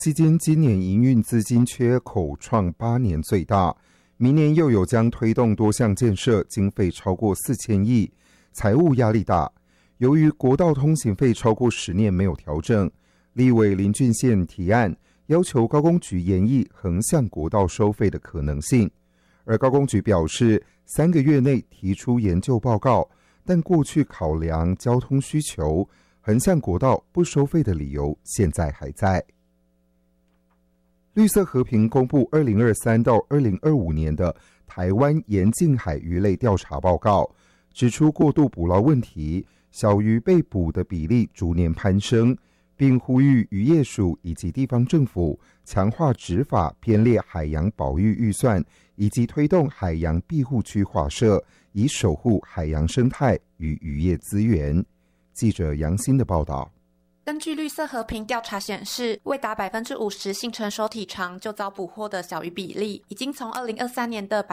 基金今年营运资金缺口创8年最大，明年又有将推动多项建设，经费超过4000亿，财务压力大。由于国道通行费超过10年没有调整，立委林俊宪提案要求高工局研议横向国道收费的可能性，而高工局表示3个月内提出研究报告，但过去考量交通需求，横向国道不收费的理由现在还在。绿色和平公布2023到2025年的台湾沿近海鱼类调查报告，指出过度捕捞问题，小鱼被捕的比例逐年攀升，并呼吁渔业署以及地方政府强化执法编列海洋保育预算，以及推动海洋庇护区划设，以守护海洋生态与渔业资源。记者杨欣的报道。 根据绿色和平调查显示，未达50%性成熟体长就遭捕获的小鱼比例，已经从2023年的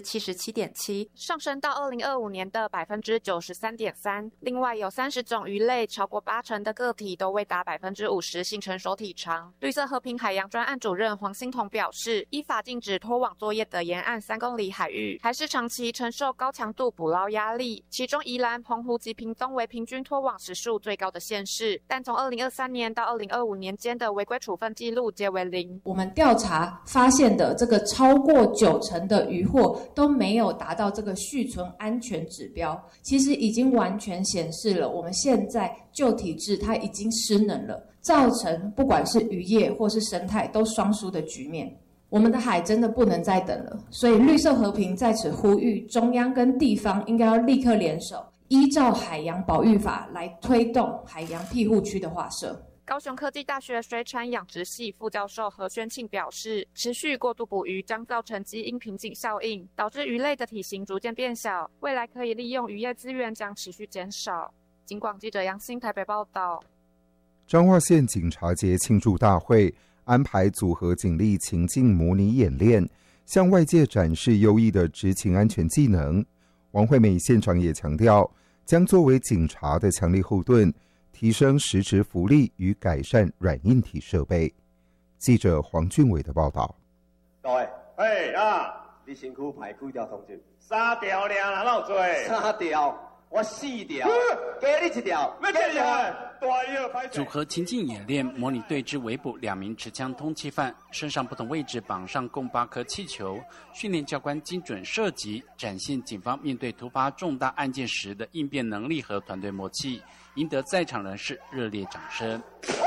77.7%上升到2025年的93.3%。另外有30种鱼类，超过80%的个体都未达50%性成熟体长。绿色和平海洋专案主任黄欣彤表示，依法禁止拖网作业的沿岸3公里海域，还是长期承受高强度捕捞压力，其中宜兰、澎湖及屏东为平均拖网时数最高的县市，但从2023年到2025年间的违规处分记录皆为0。 我们调查发现的这个超过90%的渔获都没有达到这个续存安全指标，其实已经完全显示了我们现在旧体制它已经失能了，造成不管是渔业或是生态都双输的局面。我们的海真的不能再等了，所以绿色和平在此呼吁中央跟地方应该要立刻联手，依照海洋保育法来推动海洋庇护区的划设。 高雄科技大学水产养殖系副教授何宣庆表示，持续过度捕鱼将造成基因瓶颈效应，导致鱼类的体型逐渐变小，未来可以利用渔业资源将持续减少。警广记者杨欣台北报道。 彰化县警察节庆祝大会安排组合警力情境模拟演练，向外界展示优异的执勤安全技能。王惠美县长也强调，将作为警察的强力后盾，提升实质福利与改善软硬体设备。记者黄俊伟的报道。 各位，你身躯排几条通知？3条尔啦，哪有多？3条。我4条，加你1条，要几条？ 组合情境演练，模拟对峙围捕2名持枪通缉犯，身上不同位置绑上共8颗气球，训练教官精准射击，展现警方面对突发重大案件时的应变能力和团队默契，赢得在场人士热烈掌声。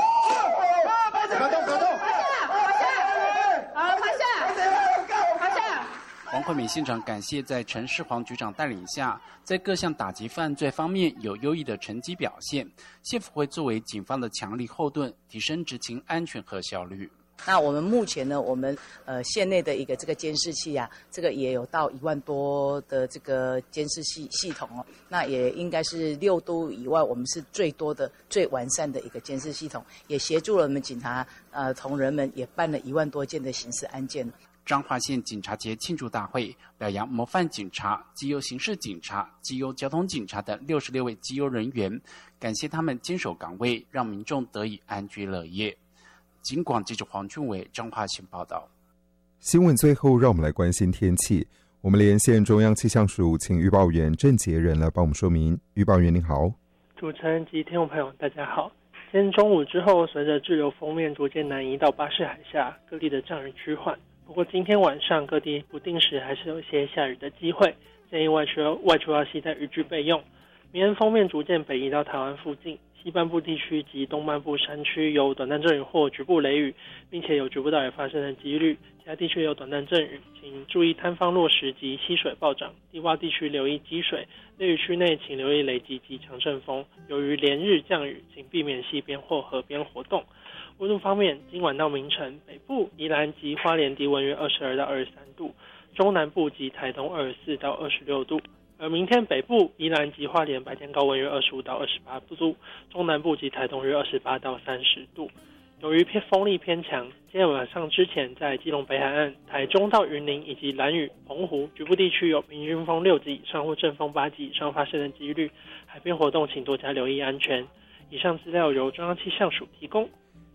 王惠美县长感谢在陈世煌局长带领下，在各项打击犯罪方面有优异的成绩表现，县府会作为警方的强力后盾，提升执勤安全和效率。 那我们目前呢，我们县内的一个这个监视器啊，这个也有到1万多的这个监视系统哦，那也应该是6都以外，我们是最多的、最完善的一个监视系统，也协助了我们警察同仁们也办了1万多件的刑事案件。 彰化县警察节庆祝大会表扬模范警察、绩优刑事警察、绩优交通警察等66位绩优人员，感谢他们坚守岗位，让民众得以安居乐业。警广记者黄俊伟彰化县报道。 新闻最后，让我们来关心天气。我们连线中央气象署，请预报员郑杰仁来帮我们说明。预报员您好。 主持人及听众朋友大家好。今天中午之后，随着滞留锋面逐渐南移到巴士海峡，各地的降雨趋缓。不过今天晚上各地不定时还是有一些下雨的机会，建议外出要携带雨具备用。明天锋面逐渐北移到台湾附近，西半部地区及东半部山区有短暂阵雨或局部雷雨，并且有局部大雨发生的几率。其他地区有短暂阵雨，请注意坍方落石及溪水暴涨，低洼地区留意积水，雷雨区内请留意雷击及强阵风。由于连日降雨，请避免溪边或河边活动。温度方面，今晚到明晨，北部、宜兰及花莲低温约22到23度，中南部及台东24到26度。而明天北部、宜兰及花莲白天高温约25到28度，中南部及台东约28到30度。由于风力偏强，今天晚上之前在基隆北海岸、台中到云林以及兰屿、澎湖局部地区有平均风6级以上或阵风8级以上发生的几率，海边活动请多加留意安全。以上资料由中央气象署提供。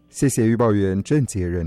谢谢预报员郑杰仁。